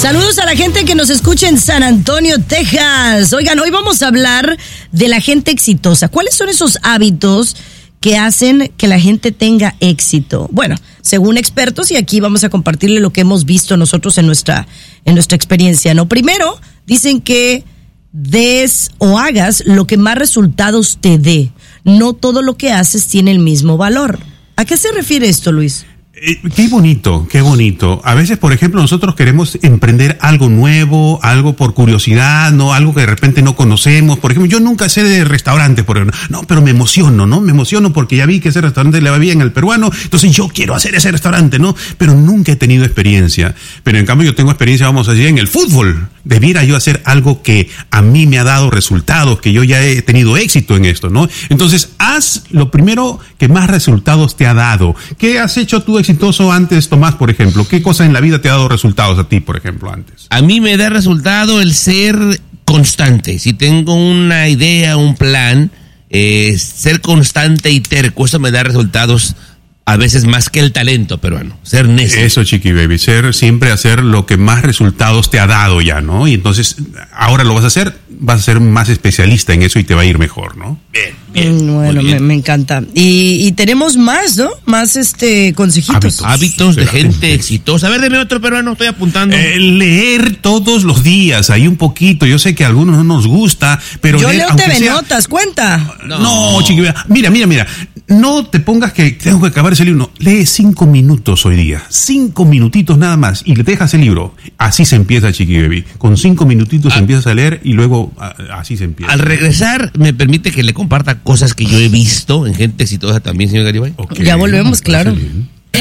Saludos a la gente que nos escucha en San Antonio, Texas. Oigan, hoy vamos a hablar de la gente exitosa. ¿Cuáles son esos hábitos que hacen que la gente tenga éxito? Bueno, según expertos, y aquí vamos a compartirle lo que hemos visto nosotros en nuestra experiencia, ¿no? Primero, dicen que des o hagas lo que más resultados te dé. No todo lo que haces tiene el mismo valor. ¿A qué se refiere esto, Luis? Qué bonito, qué bonito. A veces, por ejemplo, nosotros queremos emprender algo nuevo, algo por curiosidad, ¿no? Algo que de repente no conocemos. Por ejemplo, yo nunca sé de restaurantes, por ejemplo. No, pero me emociono, ¿no? Me emociono porque ya vi que ese restaurante le va bien al peruano, entonces yo quiero hacer ese restaurante, ¿no? Pero nunca he tenido experiencia. Pero en cambio yo tengo experiencia, vamos a decir, en el fútbol. Debiera yo hacer algo que a mí me ha dado resultados, que yo ya he tenido éxito en esto, ¿no? Entonces, haz lo primero que más resultados te ha dado. ¿Qué has hecho tú exitoso antes, Tomás, por ejemplo? ¿Qué cosa en la vida te ha dado resultados a ti, por ejemplo, antes? A mí me da resultado el ser constante. Si tengo una idea, un plan, ser constante y terco, eso me da resultados a veces más que el talento peruano, ser necio. Eso, Chiqui Baby, siempre hacer lo que más resultados te ha dado ya, ¿no? Y entonces, ahora lo vas a ser más especialista en eso y te va a ir mejor, ¿no? Bien. Bueno, bien. me encanta. Y tenemos más, ¿no? Más consejitos. Hábitos de gente exitosa. A ver, deme otro peruano, estoy apuntando. Leer todos los días, ahí un poquito. Yo sé que a algunos no nos gusta, pero yo leer, leo TV Notas, cuenta. No, Chiqui Baby, mira. No te pongas que tengo que acabar ese libro. No, lee 5 minutos hoy día. 5 minutitos nada más. Y le dejas el libro. Así se empieza, Chiqui Baby. Con 5 minutitos empiezas a leer y luego así se empieza. Al regresar, me permite que le comparta cosas que yo he visto en gente exitosa también, señor Garibay. Ya volvemos, claro.